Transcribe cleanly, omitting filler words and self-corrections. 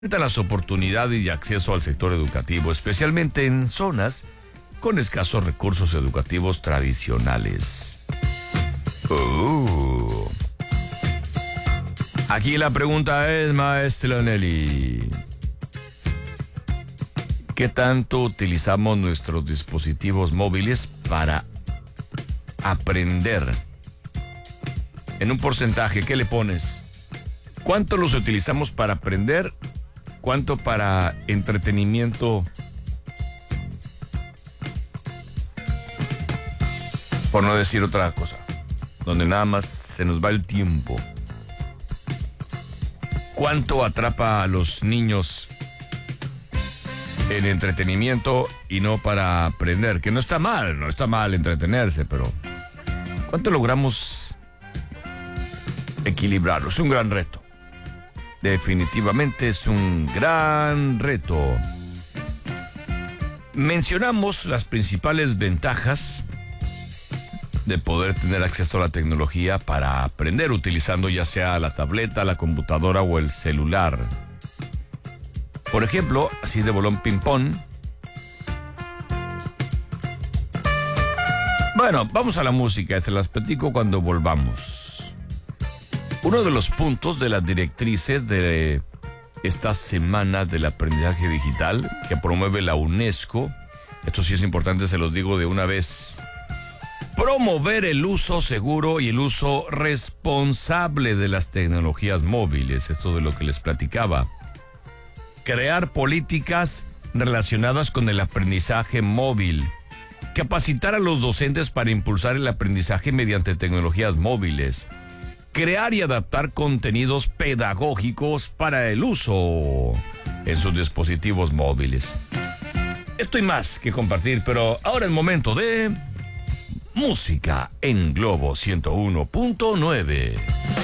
las oportunidades y acceso al sector educativo, especialmente en zonas con escasos recursos educativos tradicionales. Aquí la pregunta es, maestra Nelly, ¿qué tanto utilizamos nuestros dispositivos móviles para aprender? En un porcentaje, ¿qué le pones? ¿Cuánto los utilizamos para aprender? ¿Cuánto para entretenimiento? Por no decir otra cosa, donde nada más se nos va el tiempo. ¿Cuánto atrapa a los niños en entretenimiento y no para aprender? Que no está mal entretenerse, pero ¿cuánto logramos equilibrarlo? Es un gran reto. Definitivamente es un gran reto. Mencionamos las principales ventajas de poder tener acceso a la tecnología para aprender utilizando ya sea la tableta, la computadora o el celular. Por ejemplo, así de bolón ping-pong. Bueno, vamos a la música, se las platico cuando volvamos. Uno de los puntos de las directrices de esta semana del aprendizaje digital que promueve la UNESCO, esto sí es importante, se los digo de una vez: promover el uso seguro y el uso responsable de las tecnologías móviles, esto de lo que les platicaba. Crear políticas relacionadas con el aprendizaje móvil. Capacitar a los docentes para impulsar el aprendizaje mediante tecnologías móviles. Crear y adaptar contenidos pedagógicos para el uso en sus dispositivos móviles. Esto y más que compartir, pero ahora es momento de música en Globo 101.9.